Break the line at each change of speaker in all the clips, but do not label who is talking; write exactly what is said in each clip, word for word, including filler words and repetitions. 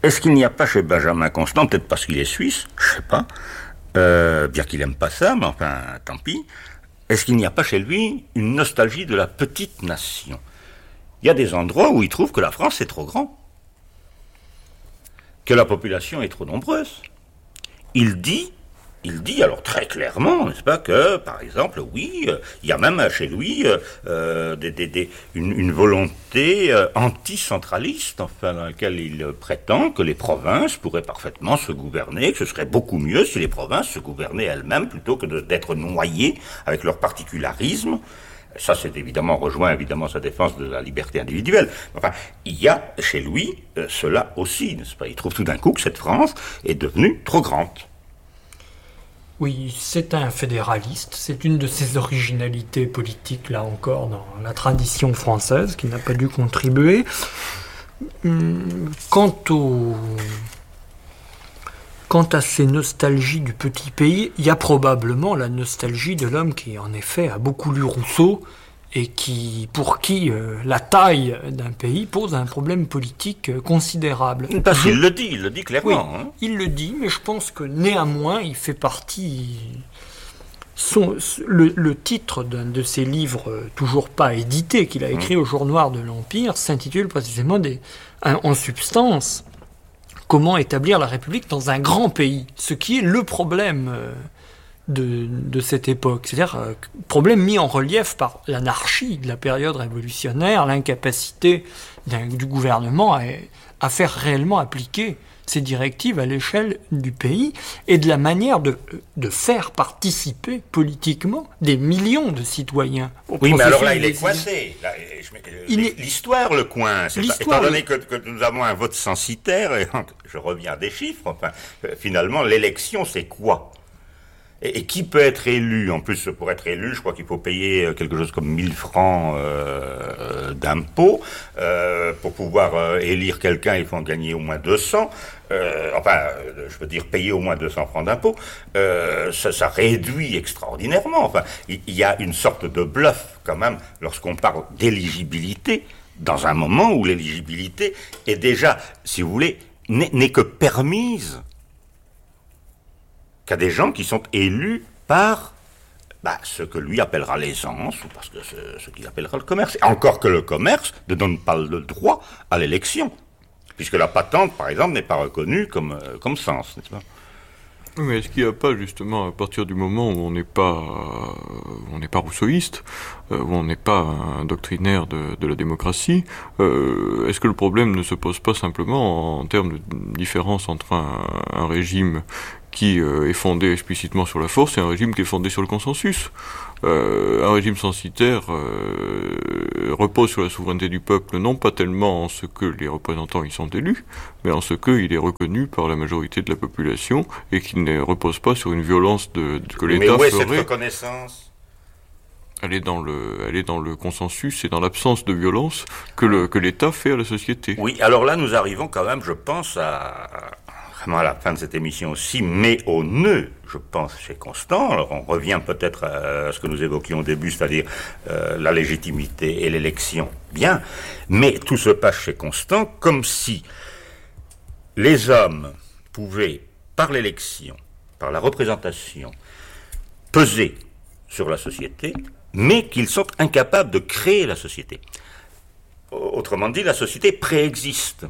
est-ce qu'il n'y a pas chez Benjamin Constant, peut-être parce qu'il est suisse, je sais pas, euh, bien qu'il aime pas ça, mais enfin, tant pis, est-ce qu'il n'y a pas chez lui une nostalgie de la petite nation? Il y a des endroits où il trouve que la France est trop grand, que la population est trop nombreuse. Il dit, il dit alors très clairement, n'est-ce pas, que, par exemple, oui, euh, il y a même chez lui euh, des, des, des, une, une volonté euh, anticentraliste, enfin, dans laquelle il prétend que les provinces pourraient parfaitement se gouverner, que ce serait beaucoup mieux si les provinces se gouvernaient elles-mêmes plutôt que de, d'être noyées avec leur particularisme. Ça, c'est évidemment rejoint évidemment sa défense de la liberté individuelle. Enfin, il y a chez lui euh, cela aussi, n'est-ce pas? Il trouve tout d'un coup que cette France est devenue trop grande.
Oui, c'est un fédéraliste. C'est une de ses originalités politiques, là encore, dans la tradition française, qui n'a pas dû contribuer. Quant au... Quant à ces nostalgies du petit pays, il y a probablement la nostalgie de l'homme qui, en effet, a beaucoup lu Rousseau et qui, pour qui euh, la taille d'un pays pose un problème politique euh, considérable.
Parce qu'il le dit, il le dit clairement.
Oui,
hein.
il le dit, mais je pense que néanmoins, il fait partie... Son, le, le titre d'un de ses livres euh, toujours pas édités, qu'il a écrit mmh. au Jour Noir de l'Empire, s'intitule précisément des, un, en substance... Comment établir la République dans un grand pays, ce qui est le problème de, de cette époque. C'est-à-dire, euh, problème mis en relief par l'anarchie de la période révolutionnaire, l'incapacité du gouvernement à, à faire réellement appliquer ces directives à l'échelle du pays, et de la manière de, de faire participer politiquement des millions de citoyens.
Oui, mais alors là, il est coincé. Là, je, est... L'histoire le coince. L'histoire, étant donné oui. que, que nous avons un vote censitaire, et je reviens à des chiffres, enfin, finalement, l'élection, c'est quoi? Et, et qui peut être élu? En plus, pour être élu, je crois qu'il faut payer quelque chose comme mille francs euh, d'impôts. Euh, pour pouvoir euh, élire quelqu'un, il faut en gagner au moins deux cents. Euh, enfin, je veux dire, payer au moins deux cents francs d'impôts. Euh, ça, ça réduit extraordinairement. Enfin, il, il y a une sorte de bluff, quand même, lorsqu'on parle d'éligibilité, dans un moment où l'éligibilité est déjà, si vous voulez, n'est, n'est que permise qu'à des gens qui sont élus par bah, ce que lui appellera l'aisance, ou parce que ce, ce qu'il appellera le commerce. Et encore que le commerce ne donne pas le droit à l'élection, puisque la patente, par exemple, n'est pas reconnue comme, euh, comme sens, n'est-ce pas?
Oui, mais est-ce qu'il n'y a pas, justement, à partir du moment où on n'est pas, euh, on n'est pas rousseauiste, euh, où on n'est pas un doctrinaire de, de la démocratie, euh, est-ce que le problème ne se pose pas simplement en termes de différence entre un, un régime qui euh, est fondé explicitement sur la force et un régime qui est fondé sur le consensus? Euh, un régime censitaire euh, repose sur la souveraineté du peuple, non pas tellement en ce que les représentants y sont élus, mais en ce qu'il est reconnu par la majorité de la population et qu'il ne repose pas sur une violence de, de que l'État ferait.
Mais où est cette reconnaissance?
Elle est dans le, elle est dans le consensus et dans l'absence de violence que, le, que l'État fait à la société.
Oui, alors là nous arrivons quand même, je pense, à... vraiment à la fin de cette émission aussi, mais au nœud, je pense, chez Constant. Alors on revient peut-être à ce que nous évoquions au début, c'est-à-dire euh, la légitimité et l'élection. Bien, mais tout se passe chez Constant comme si les hommes pouvaient, par l'élection, par la représentation, peser sur la société, mais qu'ils sont incapables de créer la société. Autrement dit, la société préexiste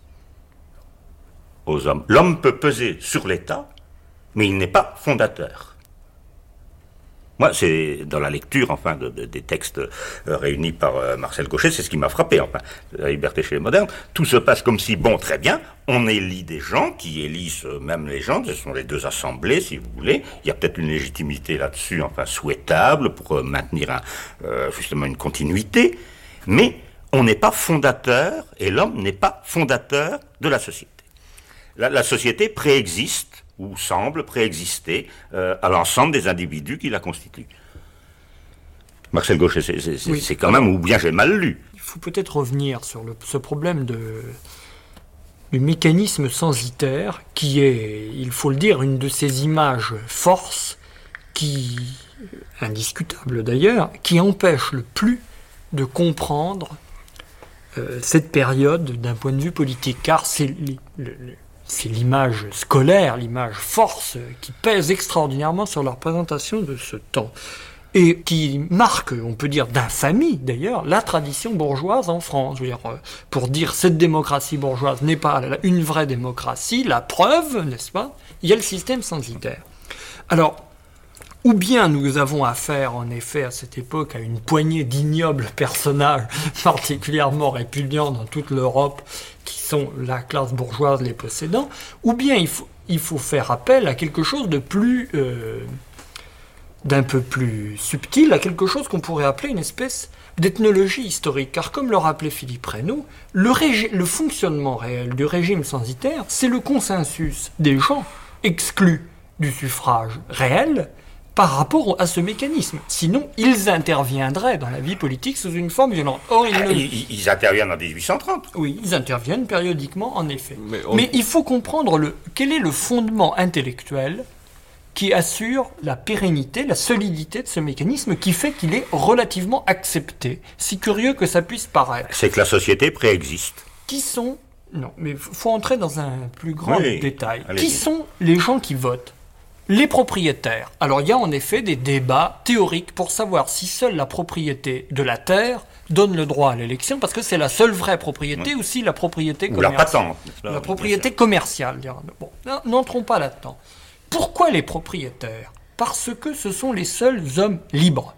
aux hommes. L'homme peut peser sur l'État, mais il n'est pas fondateur. Moi, c'est dans la lecture, enfin, de, de, des textes euh, réunis par euh, Marcel Gauchet, c'est ce qui m'a frappé, enfin, la liberté chez les modernes. Tout se passe comme si, bon, très bien, on élit des gens qui élisent euh, même les gens, ce sont les deux assemblées, si vous voulez. Il y a peut-être une légitimité là-dessus, enfin, souhaitable pour euh, maintenir un, euh, justement une continuité, mais on n'est pas fondateur, et l'homme n'est pas fondateur de la société. La, la société préexiste, ou semble préexister, euh, à l'ensemble des individus qui la constituent. Marcel Gauchet, c'est, c'est, c'est, oui. c'est quand même, ou bien j'ai mal lu.
Il faut peut-être revenir sur le, ce problème de, du mécanisme censitaire, qui est, il faut le dire, une de ces images forces, qui, indiscutable d'ailleurs, qui empêche le plus de comprendre euh, cette période d'un point de vue politique, car c'est, li, le, le, c'est l'image scolaire, l'image force qui pèse extraordinairement sur la représentation de ce temps et qui marque, on peut dire d'infamie d'ailleurs, la tradition bourgeoise en France. Je veux dire, pour dire cette démocratie bourgeoise n'est pas une vraie démocratie, la preuve, n'est-ce pas, il y a le système censitaire. Alors, ou bien nous avons affaire, en effet, à cette époque, à une poignée d'ignobles personnages particulièrement répugnants dans toute l'Europe, qui sont la classe bourgeoise, les possédants, ou bien il faut, il faut faire appel à quelque chose de plus, euh, d'un peu plus subtil, à quelque chose qu'on pourrait appeler une espèce d'ethnologie historique. Car comme le rappelait Philippe Reynaud, le, régi- le fonctionnement réel du régime censitaire, c'est le consensus des gens exclus du suffrage réel, par rapport à ce mécanisme. Sinon, ils interviendraient dans la vie politique sous une forme violente. Or, ils,
ah,
ne...
ils, ils interviennent en dix-huit cent trente.
Oui, ils interviennent périodiquement, en effet. Mais, on... Mais il faut comprendre le... quel est le fondement intellectuel qui assure la pérennité, la solidité de ce mécanisme, qui fait qu'il est relativement accepté, si curieux que ça puisse paraître.
C'est que la société préexiste.
Qui sont... Non, mais il faut entrer dans un plus grand oui, détail.
Allez-y.
Qui sont les gens qui votent ? Les propriétaires. Alors il y a en effet des débats théoriques pour savoir si seule la propriété de la terre donne le droit à l'élection, parce que c'est la seule vraie propriété, mmh. ou si la propriété
ou
commerciale.
La patente.
La propriété commerciale. Bon, n'entrons pas là-dedans. Pourquoi les propriétaires ? Parce que ce sont les seuls hommes libres.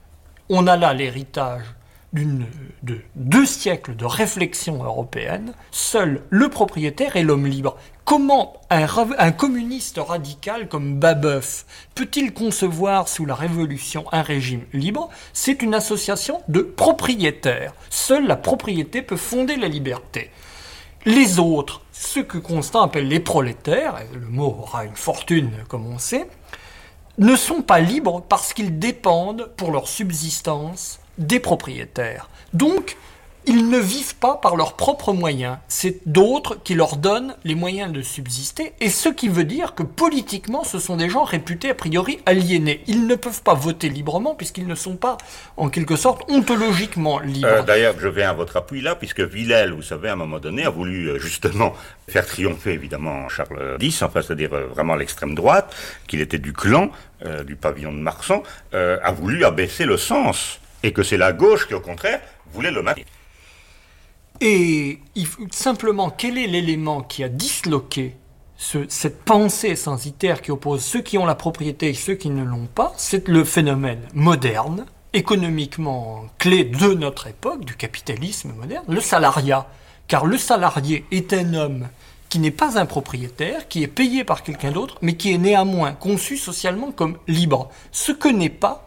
On a là l'héritage d'une, de deux siècles de réflexion européenne. Seul le propriétaire est l'homme libre. Comment un, un communiste radical comme Babeuf peut-il concevoir sous la Révolution un régime libre ? C'est une association de propriétaires. Seule la propriété peut fonder la liberté. Les autres, ceux que Constant appelle les prolétaires, et le mot aura une fortune comme on sait, ne sont pas libres parce qu'ils dépendent pour leur subsistance des propriétaires. Donc, ils ne vivent pas par leurs propres moyens. C'est d'autres qui leur donnent les moyens de subsister, et ce qui veut dire que politiquement, ce sont des gens réputés a priori aliénés. Ils ne peuvent pas voter librement puisqu'ils ne sont pas, en quelque sorte, ontologiquement libres.
Euh, d'ailleurs, je viens à votre appui là, puisque Villèle, vous savez, à un moment donné, a voulu euh, justement faire triompher, évidemment, Charles X, enfin, c'est-à-dire euh, vraiment l'extrême droite, qu'il était du clan, euh, du pavillon de Marsan, euh, a voulu abaisser le sens, et que c'est la gauche qui, au contraire, voulait le maintenir.
Et il faut, simplement, quel est l'élément qui a disloqué ce, cette pensée censitaire qui oppose ceux qui ont la propriété et ceux qui ne l'ont pas ? C'est le phénomène moderne, économiquement clé de notre époque, du capitalisme moderne, le salariat. Car le salarié est un homme qui n'est pas un propriétaire, qui est payé par quelqu'un d'autre, mais qui est néanmoins conçu socialement comme libre. Ce que n'est pas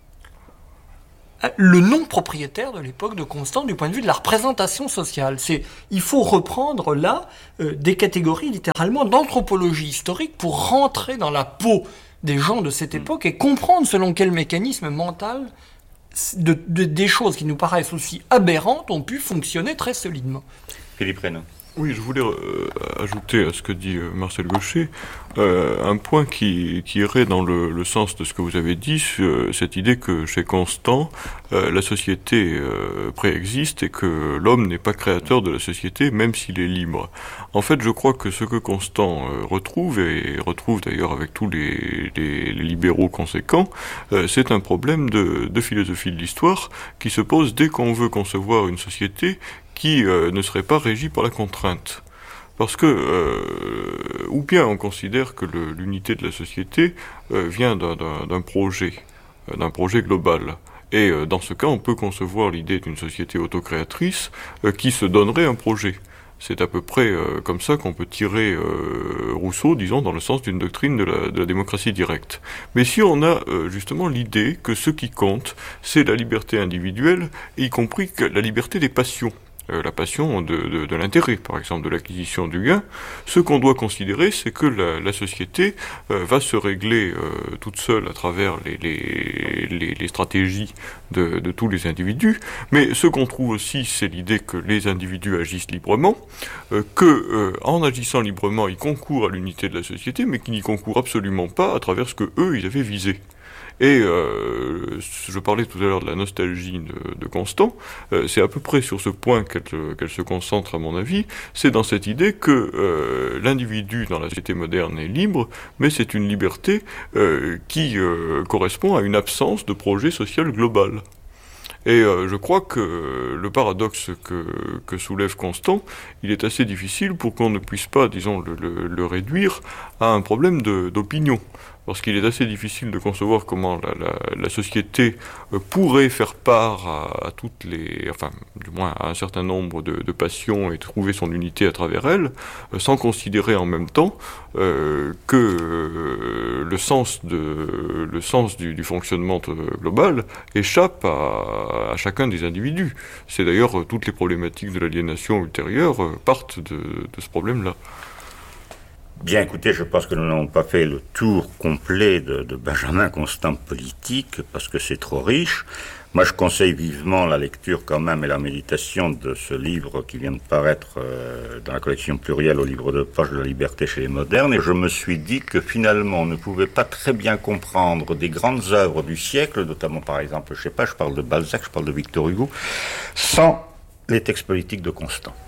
le non-propriétaire de l'époque de Constant du point de vue de la représentation sociale. C'est, il faut reprendre là euh, des catégories littéralement d'anthropologie historique pour rentrer dans la peau des gens de cette époque et comprendre selon quel mécanisme mental de, de, des choses qui nous paraissent aussi aberrantes ont pu fonctionner très solidement.
Philippe Reynaud.
Oui, je voulais euh, ajouter à ce que dit euh, Marcel Gauchet euh, un point qui, qui irait dans le, le sens de ce que vous avez dit, sur cette idée que chez Constant, euh, la société euh, préexiste et que l'homme n'est pas créateur de la société, même s'il est libre. En fait, je crois que ce que Constant euh, retrouve, et retrouve d'ailleurs avec tous les, les, les libéraux conséquents, euh, c'est un problème de, de philosophie de l'histoire qui se pose dès qu'on veut concevoir une société qui euh, ne serait pas régi par la contrainte. Parce que, euh, ou bien on considère que le, l'unité de la société euh, vient d'un, d'un, d'un projet, euh, d'un projet global. Et euh, dans ce cas, on peut concevoir l'idée d'une société autocréatrice euh, qui se donnerait un projet. C'est à peu près euh, comme ça qu'on peut tirer euh, Rousseau, disons, dans le sens d'une doctrine de la, de la démocratie directe. Mais si on a euh, justement l'idée que ce qui compte, c'est la liberté individuelle, y compris que la liberté des passions, Euh, la passion de, de, de l'intérêt, par exemple, de l'acquisition du gain, ce qu'on doit considérer, c'est que la, la société euh, va se régler euh, toute seule à travers les, les, les, les stratégies de, de tous les individus, mais ce qu'on trouve aussi, c'est l'idée que les individus agissent librement, euh, que euh, en agissant librement, ils concourent à l'unité de la société, mais qu'ils n'y concourent absolument pas à travers ce que eux, ils avaient visé. Et euh, je parlais tout à l'heure de la nostalgie de, de Constant, euh, c'est à peu près sur ce point qu'elle, qu'elle se concentre à mon avis, c'est dans cette idée que euh, l'individu dans la société moderne est libre, mais c'est une liberté euh, qui euh, correspond à une absence de projet social global. Et euh, je crois que le paradoxe que, que soulève Constant, il est assez difficile pour qu'on ne puisse pas, disons, le, le, le réduire à un problème de, d'opinion. Parce qu'il est assez difficile de concevoir comment la, la, la société euh, pourrait faire part à, à toutes les, enfin, du moins à un certain nombre de, de passions et trouver son unité à travers elles, euh, sans considérer en même temps euh, que euh, le sens, de, le sens du, du fonctionnement global échappe à, à chacun des individus. C'est d'ailleurs euh, toutes les problématiques de l'aliénation ultérieure euh, partent de, de ce problème-là.
Bien, écoutez, je pense que nous n'avons pas fait le tour complet de, de Benjamin Constant politique, parce que c'est trop riche. Moi, je conseille vivement la lecture quand même et la méditation de ce livre qui vient de paraître euh, dans la collection plurielle au livre de poche de la liberté chez les modernes. Et je me suis dit que finalement, on ne pouvait pas très bien comprendre des grandes œuvres du siècle, notamment par exemple, je sais pas, je parle de Balzac, je parle de Victor Hugo, sans les textes politiques de Constant.